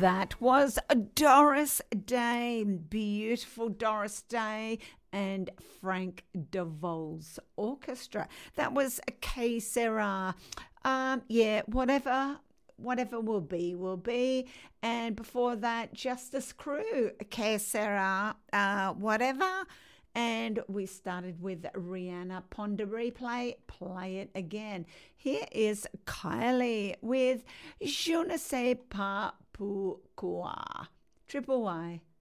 That was Doris Day, beautiful Doris Day and Frank DeVol's orchestra. That was Que Sera. Whatever will be, will be. And before that, Justice Crew, Que Sera, whatever. And we started with Rihanna, Ponder Replay, Play It Again. Here is Kylie with Je ne sais pas pourquoi. Triple Y.